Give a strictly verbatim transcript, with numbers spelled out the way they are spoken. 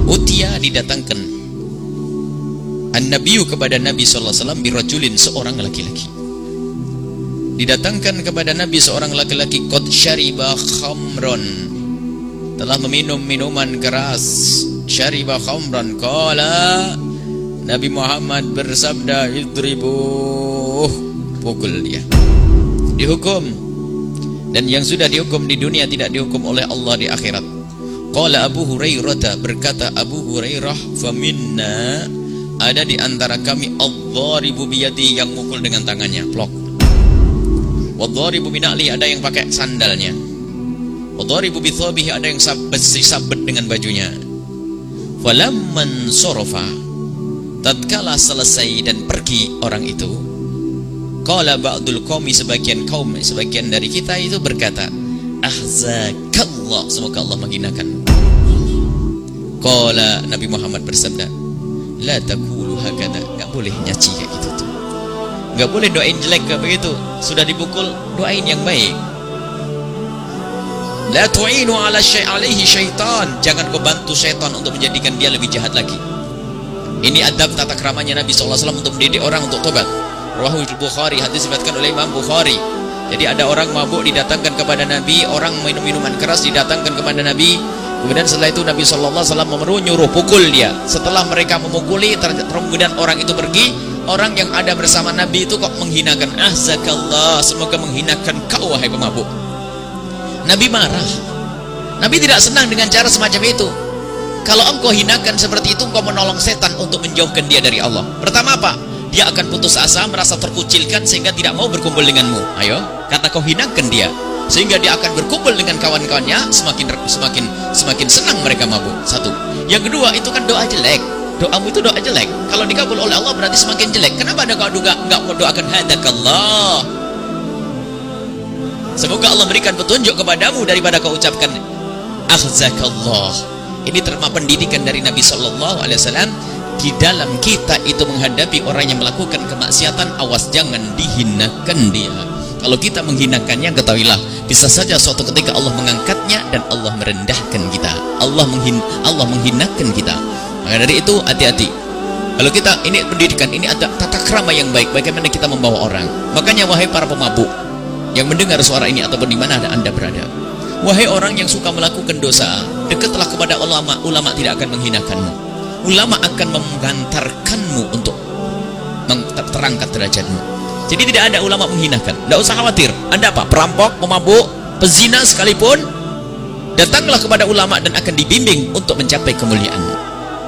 Utia didatangkan an-nabiyyu kepada Nabi sallallahu alaihi wasallam birajulin, seorang laki-laki. Didatangkan kepada Nabi seorang laki-laki qad syariba khamron, telah meminum minuman keras. Syariba khamron, qala Nabi Muhammad bersabda, idribuh, pukul dia, dihukum. Dan yang sudah dihukum di dunia tidak dihukum oleh Allah di akhirat. Qala Abu Hurairah, berkata Abu Hurairah, faminna, ada di antara kami adh-dharibu biyadi, yang mukul dengan tangannya, plok. Wadh-dharibu bina'li, ada yang pakai sandalnya. Wadh-dharibu bithabihi, ada yang sabet sabet dengan bajunya. Falamman sorofa, tatkala selesai dan pergi orang itu, qala ba'dul qaumi, sebagian kaum, sebagian dari kita itu berkata, ahzakallah, semoga Allah menghinakan. Qala Nabi Muhammad bersabda, la taqulu hakada, enggak boleh nyaci kayak gitu tuh. Enggak boleh doain jelek kayak begitu. Sudah dipukul, doain yang baik. La tu'inu ala syai' alaihi syaitan, jangan kau bantu syaitan untuk menjadikan dia lebih jahat lagi. Ini adab tata keramanya Nabi sallallahu alaihi wasallam untuk mendidik orang untuk tobat. Rawahu Bukhari, hadis diriwayatkan oleh Imam Bukhari. Jadi ada orang mabuk didatangkan kepada Nabi, orang minum minuman keras didatangkan kepada Nabi. Kemudian setelah itu Nabi sallallahu alaihi wasallam menyuruh pukul dia. Setelah mereka memukuli, kemudian orang itu pergi. Orang yang ada bersama Nabi itu kok menghinakan, ahzakallah, semoga menghinakan kau wahai pemabuk. Nabi marah. Nabi tidak senang dengan cara semacam itu. Kalau engkau hinakan seperti itu, engkau menolong setan untuk menjauhkan dia dari Allah. Pertama apa? Dia akan putus asa, merasa terkucilkan sehingga tidak mau berkumpul denganmu. Ayo, kata kau hinakan dia, sehingga dia akan berkumpul dengan kawan-kawannya, semakin semakin semakin senang mereka mabuk. Satu. Yang kedua, itu kan doa jelek. Doamu itu doa jelek. Kalau dikabul oleh Allah berarti semakin jelek. Kenapa Anda kau juga enggak mendoakan hadakallah? Semoga Allah berikan petunjuk kepadamu daripada kau ucapkan akhzakallah. Ini terma pendidikan dari Nabi sallallahu alaihi wasallam di dalam kita itu menghadapi orang yang melakukan kemaksiatan. Awas, jangan dihinakan dia. Kalau kita menghinakannya, ketahuilah bisa saja suatu ketika Allah mengangkatnya dan Allah merendahkan kita. Allah menghin Allah menghinakan kita. Maka dari itu hati-hati. Kalau kita, ini pendidikan, ini ada tata krama yang baik, bagaimana kita membawa orang. Makanya wahai para pemabuk yang mendengar suara ini ataupun di mana Anda berada, wahai orang yang suka melakukan dosa, dekatlah kepada ulama. Ulama tidak akan menghinakanmu. Ulama akan mengantarkanmu untuk terangkat derajatmu. Jadi tidak ada ulama menghinakan. Tidak usah khawatir. Anda apa? Perampok, pemabuk, pezina sekalipun, datanglah kepada ulama dan akan dibimbing untuk mencapai kemuliaan.